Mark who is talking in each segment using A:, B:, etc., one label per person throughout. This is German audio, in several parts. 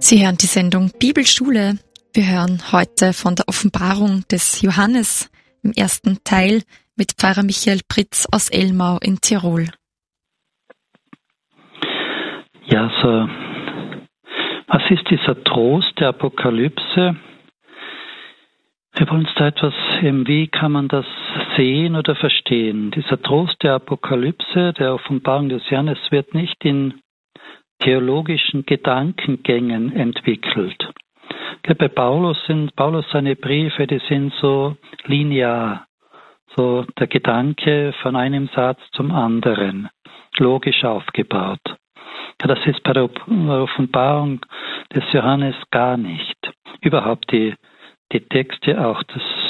A: Sie hören die Sendung Bibelschule. Wir hören heute von der Offenbarung des Johannes im ersten Teil mit Pfarrer Michael Pritz aus Elmau in Tirol.
B: Ja, was ist dieser Trost der Apokalypse? Wir wollen uns da etwas, wie kann man das sehen oder verstehen? Dieser Trost der Apokalypse, der Offenbarung des Johannes, wird nicht in theologischen Gedankengängen entwickelt. Bei Paulus seine Briefe, die sind so linear, so der Gedanke von einem Satz zum anderen, logisch aufgebaut. Das ist bei der Offenbarung des Johannes gar nicht. Überhaupt die Texte, auch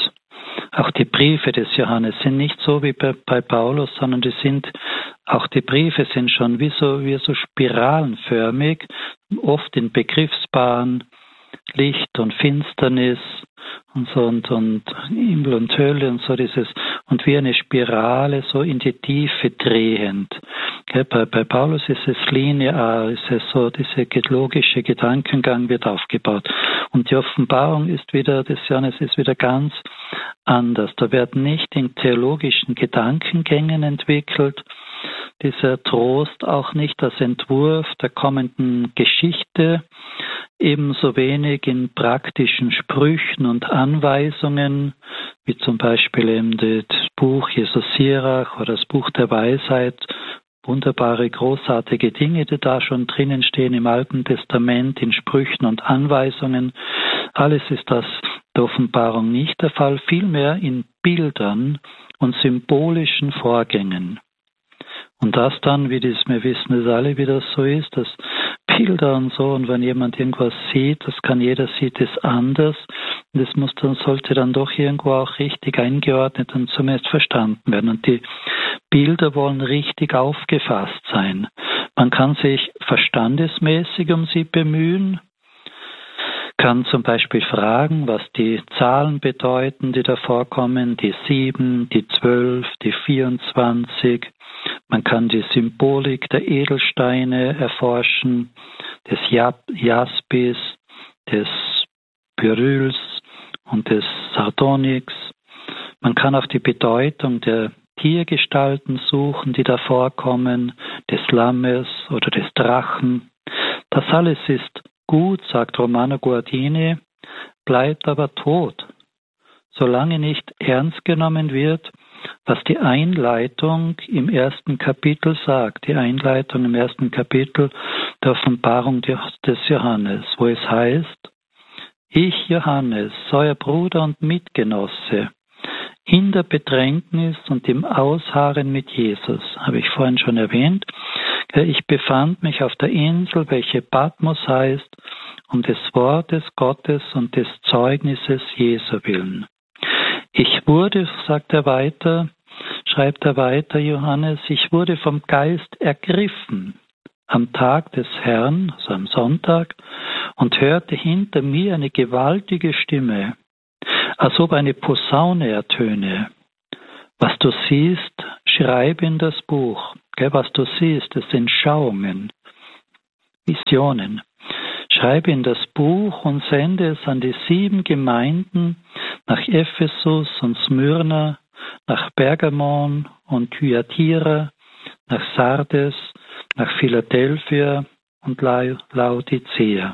B: die Briefe des Johannes sind nicht so wie bei Paulus, sondern auch die Briefe sind schon wie so spiralenförmig, oft in Begriffspaaren, Licht und Finsternis und so und Himmel und Hölle und so und wie eine Spirale so in die Tiefe drehend. Bei Paulus ist es linear, ist es so, dieser logische Gedankengang wird aufgebaut. Und die Offenbarung des Johannes ist wieder ganz anders. Da werden nicht in theologischen Gedankengängen entwickelt, dieser Trost auch nicht als Entwurf der kommenden Geschichte, ebenso wenig in praktischen Sprüchen und Anweisungen, wie zum Beispiel eben das Buch Jesus Sirach oder das Buch der Weisheit, wunderbare, großartige Dinge, die da schon drinnen stehen im Alten Testament, in Sprüchen und Anweisungen. Alles ist das der Offenbarung nicht der Fall, vielmehr in Bildern und symbolischen Vorgängen. Und das dann, wir wissen es alle, wie das so ist, dass Bilder und so, und wenn jemand irgendwas sieht, jeder sieht es anders, und es sollte dann doch irgendwo auch richtig eingeordnet und zumindest verstanden werden. Und die Bilder wollen richtig aufgefasst sein. Man kann sich verstandesmäßig um sie bemühen, kann zum Beispiel fragen, was die Zahlen bedeuten, die da vorkommen, die 7, die 12, die 24. Man kann die Symbolik der Edelsteine erforschen, des Jaspis, des Beryls und des Sardonyx. Man kann auch die Bedeutung der Tiergestalten suchen, die da vorkommen, des Lammes oder des Drachen. Das alles ist gut, sagt Romano Guardini, bleibt aber tot, solange nicht ernst genommen wird, was die Einleitung im ersten Kapitel sagt. Die Einleitung im ersten Kapitel der Offenbarung des Johannes, wo es heißt: Ich, Johannes, euer Bruder und Mitgenosse, in der Bedrängnis und im Ausharren mit Jesus, habe ich vorhin schon erwähnt. Ich befand mich auf der Insel, welche Patmos heißt, um des Wortes Gottes und des Zeugnisses Jesu willen. Ich wurde, schreibt er weiter, Johannes, ich wurde vom Geist ergriffen am Tag des Herrn, also am Sonntag, und hörte hinter mir eine gewaltige Stimme, als ob eine Posaune ertöne. Was du siehst, schreibe in das Buch. Was du siehst, das sind Schauungen, Visionen. Schreibe in das Buch und sende es an die 7 Gemeinden nach Ephesus und Smyrna, nach Pergamon und Thyatira, nach Sardes, nach Philadelphia und Laodicea.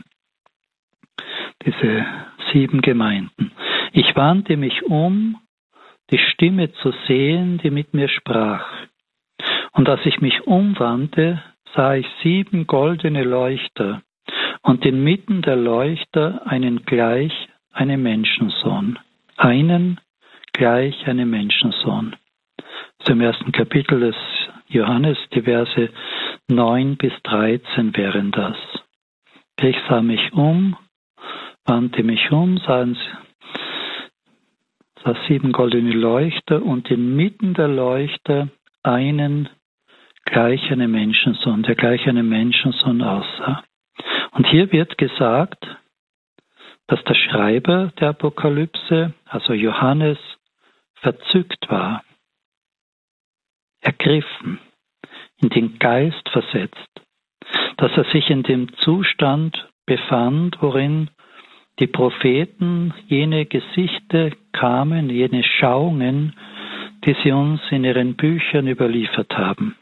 B: Diese 7 Gemeinden. Ich wandte mich um, die Stimme zu sehen, die mit mir sprach. Und als ich mich umwandte, sah ich 7 goldene Leuchter und inmitten der Leuchter einen gleich einem Menschensohn. Einen gleich einem Menschensohn. Das ist im ersten Kapitel des Johannes, die Verse 9 bis 13 wären das. Ich sah mich um, wandte mich um, sah 7 goldene Leuchter und inmitten der Leuchter einen gleich einem Menschensohn, der gleich einem Menschensohn aussah. Und hier wird gesagt, dass der Schreiber der Apokalypse, also Johannes, verzückt war, ergriffen, in den Geist versetzt, dass er sich in dem Zustand befand, worin die Propheten jene Gesichter kamen, jene Schauungen, die sie uns in ihren Büchern überliefert haben.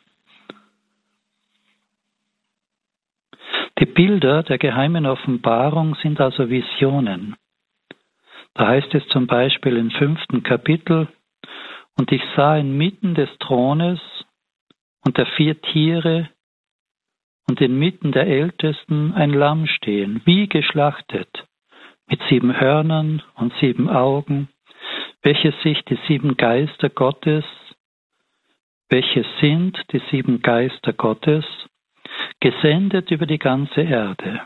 B: Die Bilder der geheimen Offenbarung sind also Visionen. Da heißt es zum Beispiel im 5. Kapitel: Und ich sah inmitten des Thrones und der 4 Tiere und inmitten der Ältesten ein Lamm stehen, wie geschlachtet, mit 7 Hörnern und 7 Augen, welches sich die 7 Geister Gottes, welche sind die 7 Geister Gottes, gesendet über die ganze Erde.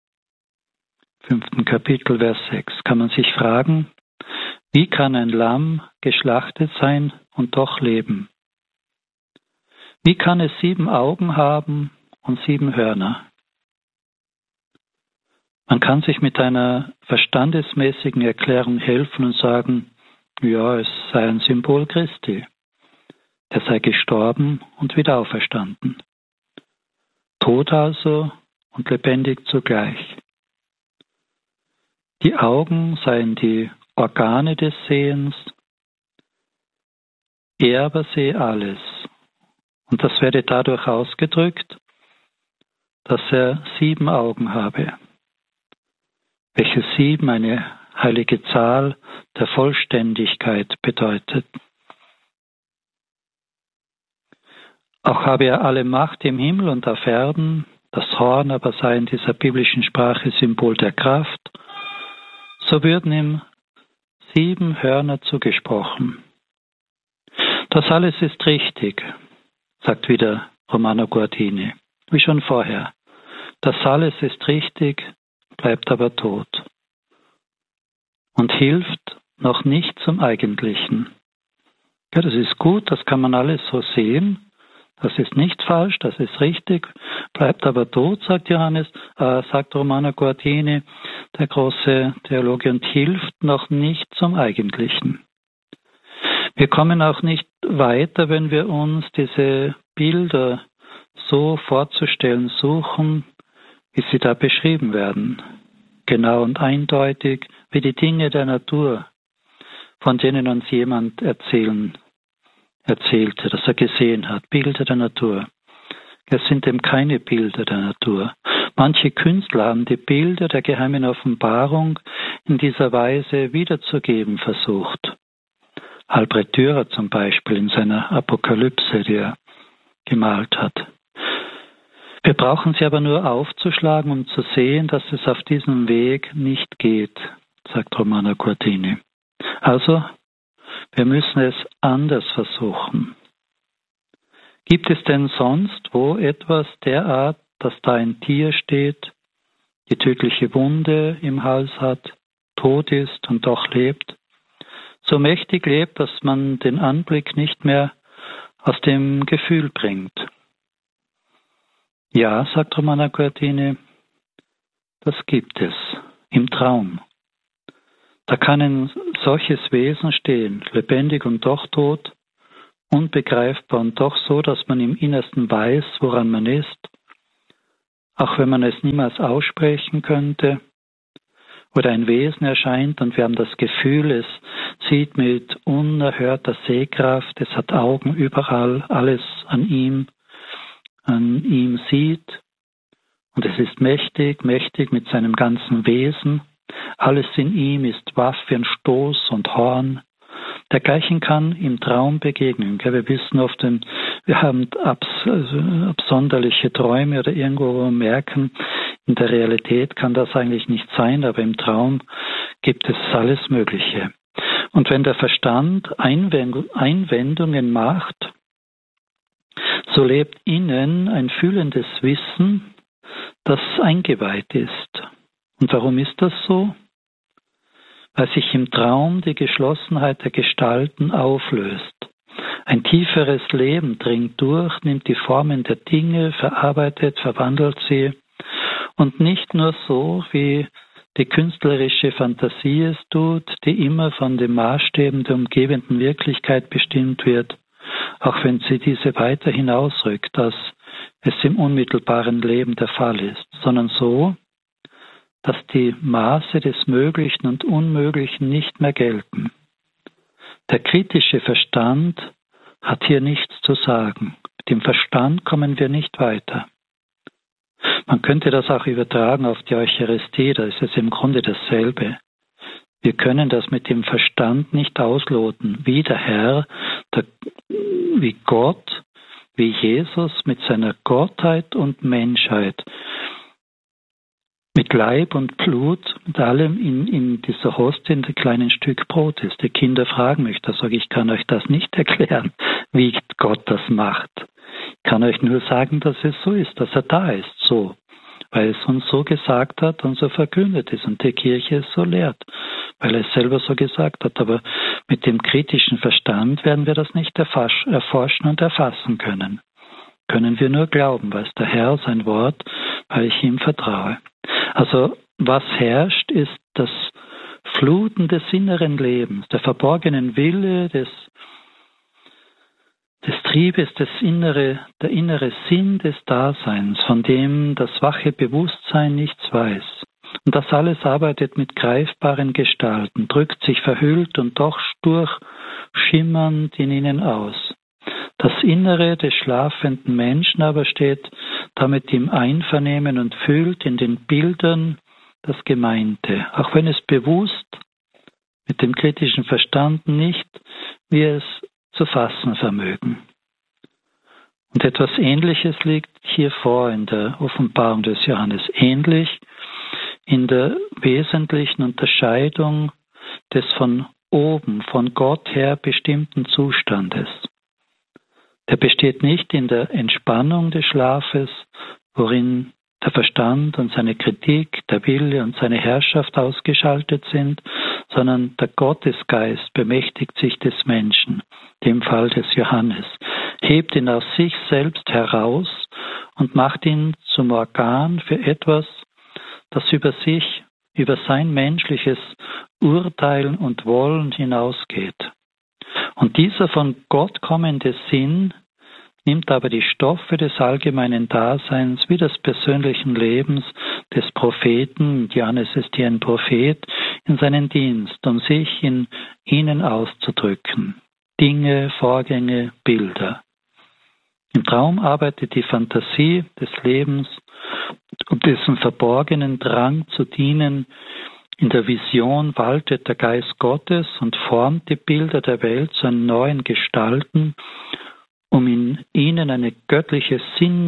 B: 5. Kapitel, Vers 6. Kann man sich fragen, wie kann ein Lamm geschlachtet sein und doch leben? Wie kann es 7 Augen haben und 7 Hörner? Man kann sich mit einer verstandesmäßigen Erklärung helfen und sagen, ja, es sei ein Symbol Christi. Er sei gestorben und wieder auferstanden. Tot also und lebendig zugleich. Die Augen seien die Organe des Sehens, er aber sehe alles. Und das werde dadurch ausgedrückt, dass er 7 Augen habe, welche 7 eine heilige Zahl der Vollständigkeit bedeutet. Auch habe er alle Macht im Himmel und auf Erden, das Horn aber sei in dieser biblischen Sprache Symbol der Kraft, so würden ihm 7 Hörner zugesprochen. Das alles ist richtig, sagt wieder Romano Guardini, wie schon vorher. Das alles ist richtig, bleibt aber tot und hilft noch nicht zum Eigentlichen. Ja, das ist gut, das kann man alles so sehen. Das ist nicht falsch, das ist richtig, bleibt aber tot, sagt Romano Guardini, der große Theologe, und hilft noch nicht zum Eigentlichen. Wir kommen auch nicht weiter, wenn wir uns diese Bilder so vorzustellen suchen, wie sie da beschrieben werden. Genau und eindeutig wie die Dinge der Natur, von denen uns jemand erzählte, dass er gesehen hat, Bilder der Natur. Es sind eben keine Bilder der Natur. Manche Künstler haben die Bilder der geheimen Offenbarung in dieser Weise wiederzugeben versucht. Albrecht Dürer zum Beispiel in seiner Apokalypse, die er gemalt hat. Wir brauchen sie aber nur aufzuschlagen, um zu sehen, dass es auf diesem Weg nicht geht, sagt Romano Guardini. Also, wir müssen es anders versuchen. Gibt es denn sonst wo etwas derart, dass da ein Tier steht, die tödliche Wunde im Hals hat, tot ist und doch lebt, so mächtig lebt, dass man den Anblick nicht mehr aus dem Gefühl bringt? Ja, sagt Romano Guardini, das gibt es im Traum. Da kann ein solches Wesen stehen, lebendig und doch tot, unbegreifbar und doch so, dass man im Innersten weiß, woran man ist, auch wenn man es niemals aussprechen könnte. Oder ein Wesen erscheint und wir haben das Gefühl, es sieht mit unerhörter Sehkraft, es hat Augen überall, alles an ihm sieht. Und es ist mächtig mit seinem ganzen Wesen. Alles in ihm ist Waffe und Stoß und Horn. Dergleichen kann im Traum begegnen. Wir wissen oft, wir haben absonderliche Träume oder irgendwo, wo wir merken, in der Realität kann das eigentlich nicht sein, aber im Traum gibt es alles Mögliche. Und wenn der Verstand Einwendungen macht, so lebt innen ein fühlendes Wissen, das eingeweiht ist. Und warum ist das so? Weil sich im Traum die Geschlossenheit der Gestalten auflöst. Ein tieferes Leben dringt durch, nimmt die Formen der Dinge, verarbeitet, verwandelt sie. Und nicht nur so, wie die künstlerische Fantasie es tut, die immer von den Maßstäben der umgebenden Wirklichkeit bestimmt wird, auch wenn sie diese weiter hinausrückt, als es im unmittelbaren Leben der Fall ist, sondern so, dass die Maße des Möglichen und Unmöglichen nicht mehr gelten. Der kritische Verstand hat hier nichts zu sagen. Mit dem Verstand kommen wir nicht weiter. Man könnte das auch übertragen auf die Eucharistie, da ist es im Grunde dasselbe. Wir können das mit dem Verstand nicht ausloten, wie der Herr, wie Gott, wie Jesus mit seiner Gottheit und Menschheit, mit Leib und Blut, mit allem in dieser Hostie, in dem kleinen Stück Brot ist. Die Kinder fragen mich, da sage ich, kann euch das nicht erklären, wie Gott das macht. Ich kann euch nur sagen, dass es so ist, dass er da ist, so. Weil es uns so gesagt hat und so verkündet ist und die Kirche es so lehrt, weil er es selber so gesagt hat. Aber mit dem kritischen Verstand werden wir das nicht erforschen und erfassen können. Können wir nur glauben, weiß der Herr sein Wort, weil ich ihm vertraue. Also was herrscht, ist das Fluten des inneren Lebens, der verborgenen Wille, des Triebes, der innere Sinn des Daseins, von dem das wache Bewusstsein nichts weiß. Und das alles arbeitet mit greifbaren Gestalten, drückt sich verhüllt und doch durchschimmernd in ihnen aus. Das Innere des schlafenden Menschen aber steht damit im Einvernehmen und fühlt in den Bildern das Gemeinte, auch wenn es bewusst mit dem kritischen Verstand nicht, wie es zu fassen vermögen. Und etwas Ähnliches liegt hier vor in der Offenbarung des Johannes, ähnlich in der wesentlichen Unterscheidung des von oben, von Gott her bestimmten Zustandes. Der besteht nicht in der Entspannung des Schlafes, worin der Verstand und seine Kritik, der Wille und seine Herrschaft ausgeschaltet sind, sondern der Gottesgeist bemächtigt sich des Menschen, dem Fall des Johannes, hebt ihn aus sich selbst heraus und macht ihn zum Organ für etwas, das über sich, über sein menschliches Urteilen und Wollen hinausgeht. Und dieser von Gott kommende Sinn nimmt aber die Stoffe des allgemeinen Daseins wie des persönlichen Lebens des Propheten, Johannes ist hier ein Prophet, in seinen Dienst, um sich in ihnen auszudrücken. Dinge, Vorgänge, Bilder. Im Traum arbeitet die Fantasie des Lebens, um dessen verborgenen Drang zu dienen. In der Vision waltet der Geist Gottes und formt die Bilder der Welt zu einen neuen Gestalten, um in ihnen einen göttlichen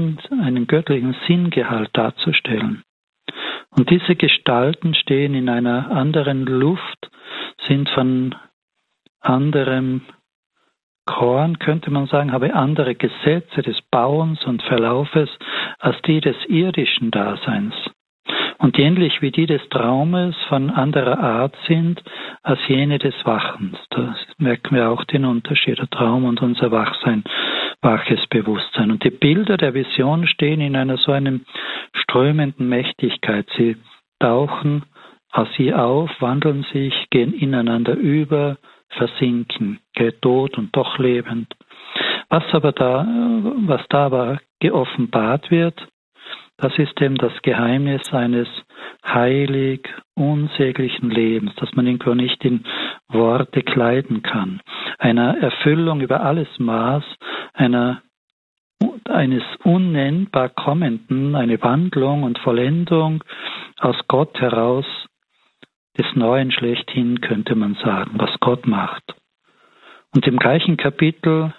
B: Sinngehalt darzustellen. Und diese Gestalten stehen in einer anderen Luft, sind von anderem Korn, könnte man sagen, habe andere Gesetze des Bauens und Verlaufes als die des irdischen Daseins. Und ähnlich wie die des Traumes von anderer Art sind als jene des Wachens. Da merken wir auch den Unterschied, der Traum und unser Wachsein, waches Bewusstsein. Und die Bilder der Vision stehen in einer so einem strömenden Mächtigkeit. Sie tauchen aus ihr auf, wandeln sich, gehen ineinander über, versinken, tot und doch lebend. Was da aber geoffenbart wird, das ist eben das Geheimnis eines heilig, unsäglichen Lebens, das man irgendwo nicht in Worte kleiden kann. Einer Erfüllung über alles Maß, eines unnennbar Kommenden, eine Wandlung und Vollendung aus Gott heraus, des Neuen schlechthin, könnte man sagen, was Gott macht. Und im gleichen Kapitel,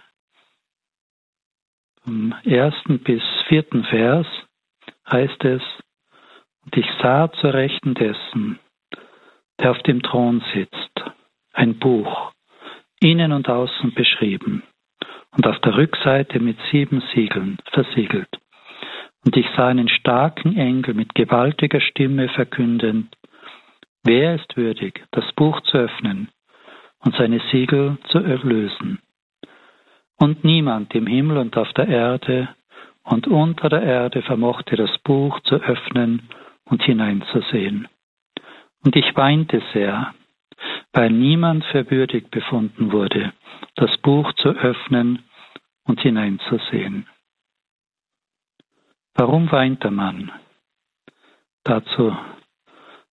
B: vom 1. bis 4. Vers, heißt es, und ich sah zur Rechten dessen, der auf dem Thron sitzt, ein Buch, innen und außen beschrieben und auf der Rückseite mit 7 Siegeln versiegelt. Und ich sah einen starken Engel mit gewaltiger Stimme verkündend, wer ist würdig, das Buch zu öffnen und seine Siegel zu erlösen? Und niemand im Himmel und auf der Erde und unter der Erde vermochte das Buch zu öffnen und hineinzusehen. Und ich weinte sehr, weil niemand für würdig befunden wurde, das Buch zu öffnen und hineinzusehen. Warum weint der Mann? Dazu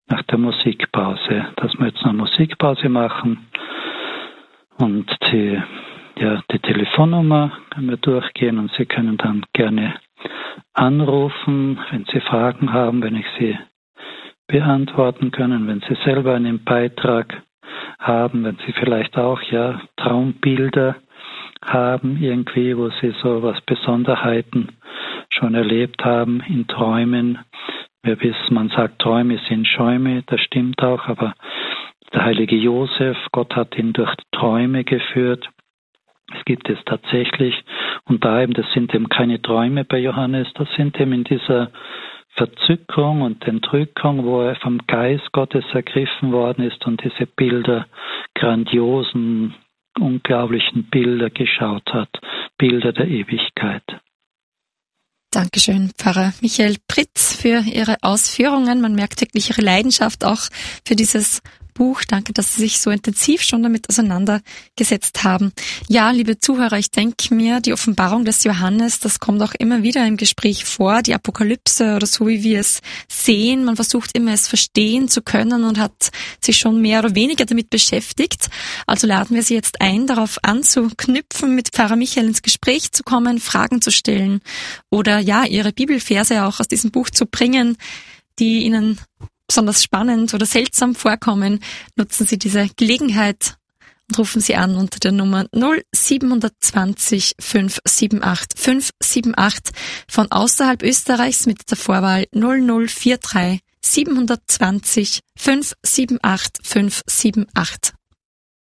B: nach der Musikpause, dass wir jetzt noch Musikpause machen und die Telefonnummer können wir durchgehen und Sie können dann gerne anrufen, wenn Sie Fragen haben, wenn ich sie beantworten kann, wenn Sie selber einen Beitrag haben, wenn Sie vielleicht auch Traumbilder haben irgendwie, wo Sie so was Besonderheiten schon erlebt haben in Träumen. Wir wissen, man sagt, Träume sind Schäume, das stimmt auch, aber der heilige Josef, Gott hat ihn durch Träume geführt. Es gibt es tatsächlich. Und da eben, das sind eben keine Träume bei Johannes, das sind eben in dieser Verzückung und Entrückung, wo er vom Geist Gottes ergriffen worden ist und diese Bilder, grandiosen, unglaublichen Bilder geschaut hat, Bilder der Ewigkeit.
A: Dankeschön, Pfarrer Michael Pritz, für Ihre Ausführungen. Man merkt wirklich Ihre Leidenschaft auch für dieses Buch. Danke, dass Sie sich so intensiv schon damit auseinandergesetzt haben. Ja, liebe Zuhörer, ich denke mir, die Offenbarung des Johannes, das kommt auch immer wieder im Gespräch vor, die Apokalypse oder so, wie wir es sehen. Man versucht immer, es verstehen zu können und hat sich schon mehr oder weniger damit beschäftigt. Also laden wir Sie jetzt ein, darauf anzuknüpfen, mit Pfarrer Michael ins Gespräch zu kommen, Fragen zu stellen oder Ihre Bibelverse auch aus diesem Buch zu bringen, die Ihnen besonders spannend oder seltsam vorkommen. Nutzen Sie diese Gelegenheit und rufen Sie an unter der Nummer 0720 578 578 von außerhalb Österreichs mit der Vorwahl 0043 720 578 578.